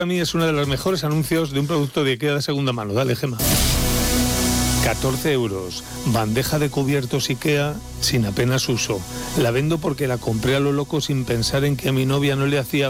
Para mí es uno de los mejores anuncios de un producto de IKEA de segunda mano. Dale, Gemma. 14 euros. Bandeja de cubiertos IKEA sin apenas uso. La vendo porque la compré a lo loco sin pensar en que a mi novia no le hacía